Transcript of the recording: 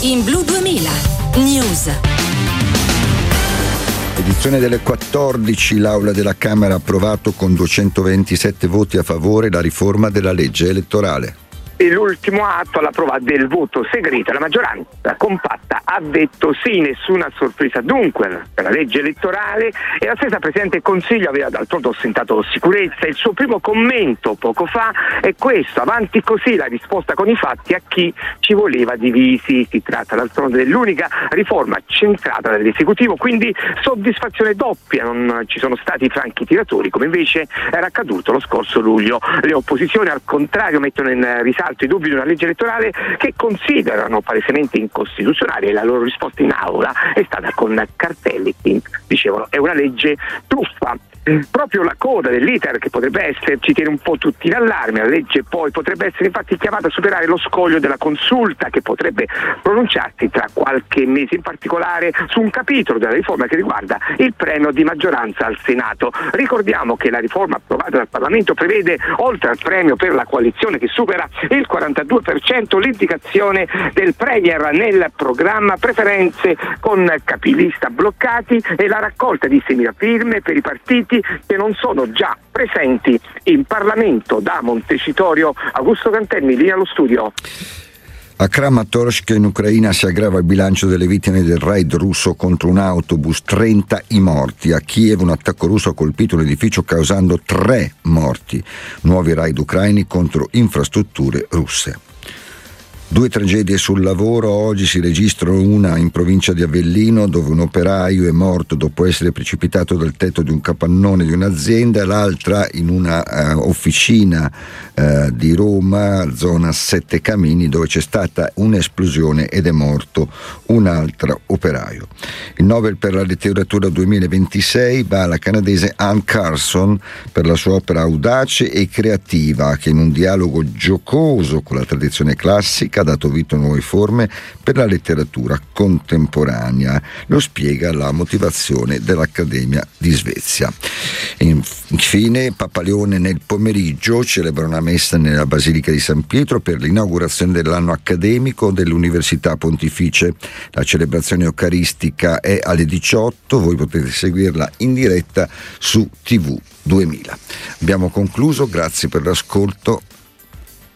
in Blu 2000 News. Edizione delle 14, l'Aula della Camera ha approvato con 227 voti a favore la riforma della legge elettorale. E l'ultimo atto alla prova del voto segreto, la maggioranza compatta ha detto sì, nessuna sorpresa dunque per la legge elettorale, e la stessa Presidente del Consiglio aveva d'altronde ostentato sicurezza. Il suo primo commento poco fa è questo: avanti così, la risposta con i fatti a chi ci voleva divisi. Si tratta d'altronde dell'unica riforma centrata dall'esecutivo, quindi soddisfazione doppia, non ci sono stati franchi tiratori come invece era accaduto lo scorso luglio. Le opposizioni al contrario mettono in risalto i dubbi di una legge elettorale che considerano palesemente incostituzionale, e la loro risposta in aula è stata con cartelli che dicevano è una legge truffa. Proprio la coda dell'iter che potrebbe essere ci tiene un po' tutti in allarme. La legge poi potrebbe essere infatti chiamata a superare lo scoglio della consulta, che potrebbe pronunciarsi tra qualche mese, in particolare su un capitolo della riforma che riguarda il premio di maggioranza al Senato. Ricordiamo che la riforma approvata dal Parlamento prevede, oltre al premio per la coalizione che supera il 42%, l'indicazione del Premier nel programma, preferenze con capilista bloccati e la raccolta di 6.000 firme per i partiti che non sono già presenti in Parlamento. Da Montecitorio, Augusto Cantelmi, linea allo studio. A Kramatorsk in Ucraina si aggrava il bilancio delle vittime del raid russo contro un autobus, 30 i morti. A Kiev un attacco russo ha colpito un edificio causando 3 morti. Nuovi raid ucraini contro infrastrutture russe. 2 tragedie sul lavoro, oggi si registrano una in provincia di Avellino dove un operaio è morto dopo essere precipitato dal tetto di un capannone di un'azienda, e l'altra in una officina di Roma, zona Sette Camini, dove c'è stata un'esplosione ed è morto un altro operaio. Il Nobel per la letteratura 2026 va alla canadese Anne Carson per la sua opera audace e creativa, che in un dialogo giocoso con la tradizione classica ha dato vita a nuove forme per la letteratura contemporanea. Lo spiega la motivazione dell'Accademia di Svezia. Infine, Papa Leone nel pomeriggio celebra una messa nella Basilica di San Pietro per l'inaugurazione dell'anno accademico dell'Università Pontificie. La celebrazione eucaristica è alle 18, voi potete seguirla in diretta su TV 2000. Abbiamo concluso, grazie per l'ascolto.